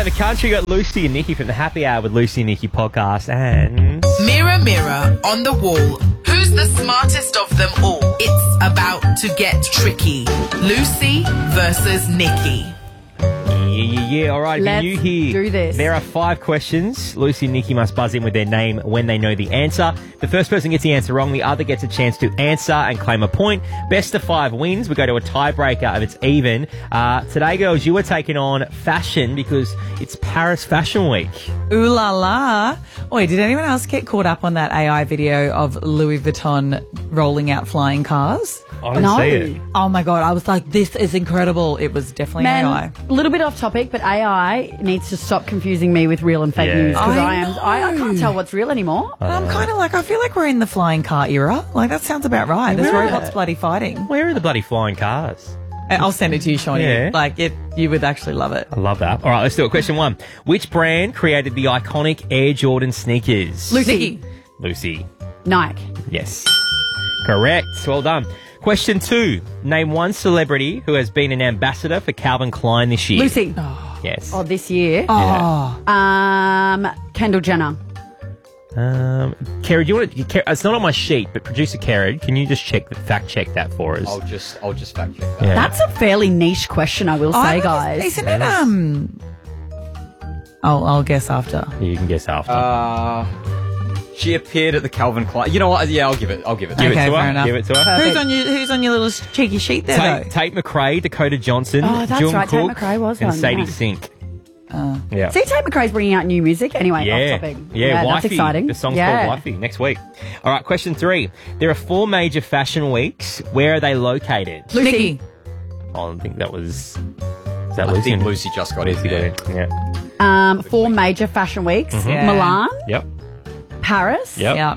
around the country, got Lucy and Nikki from the Happy Hour with Lucy and Nikki podcast. And Mirror, mirror on the wall, who's the smartest of them all? It's about to get tricky. Lucy versus Nikki. yeah. All right, if Let's you're new here, do this. There are 5 questions. Lucy and Nikki must buzz in with their name when they know the answer. The first person gets the answer wrong. The other gets a chance to answer and claim a point. Best of 5 wins. We go to a tiebreaker if it's even. Today, girls, you are taking on fashion because it's Paris Fashion Week. Ooh la la. Wait, did anyone else get caught up on that AI video of Louis Vuitton rolling out flying cars? I didn't see it. Oh my God, I was like, this is incredible. It was definitely AI. Man, a little bit off topic, but AI needs to stop confusing me with real and fake Yeah. news because I I can't tell what's real anymore. And I'm kind of like, I feel like we're in the flying car era. Like, that sounds about right. There's Where are robots they? bloody fighting. Where are the bloody flying cars? I'll send it to you, Shawnee. Yeah. Like, you would actually love it. I love that. All right, let's do it. Question 1. Which brand created the iconic Air Jordan sneakers? Lucy. Lucy. Nike. Yes. Correct. Well done. Question 2. Name one celebrity who has been an ambassador for Calvin Klein this year. Lucy. Yes. Oh, this year. Oh. Kendall Jenner. Kerry, do you want to? It's not on my sheet, but producer Kerry, can you just fact check that for us? I'll just fact check that. Yeah. That's a fairly niche question, I will say, guys. Isn't it, I'll guess after. You can guess after. She appeared at the Calvin Klein. You know what? Yeah, I'll give it. Give it Okay, to fair her. enough. Give it to her. Who's on your little cheeky sheet there, though? Tate McRae, Dakota Johnson, Oh, that's Jung right, Tate Kook, McRae was and one, Sadie yeah. Sink. Yeah. See, Tate McRae's bringing out new music. Anyway, Yeah, off topic. yeah, that's Wifey. exciting. The song's called Wifey next week. All right, question 3. There are 4 major fashion weeks. Where are they located? Nikki. Oh, I think that was. Is that I Lucy? think Lucy just got it. Lucy got it. Yeah. 4 major fashion weeks. Yeah. Milan, Yep. Paris, Yep. Yeah.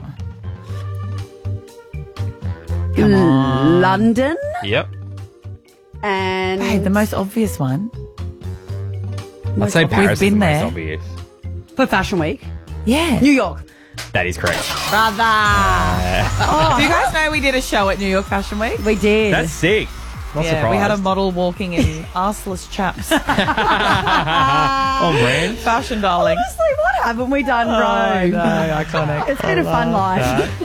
Come on. London, Yep. and Hey, the most obvious one. I'd say Paris been is the there. most obvious. for Fashion Week. Yeah. New York. That is correct. Brother. Do you guys know we did a show at New York Fashion Week? We did. That's sick. Not Yeah, surprised. we had a model walking in arseless chaps. on brand. Fashion, darling. Honestly, what haven't we done, I Rome? know, iconic. It's been a fun life.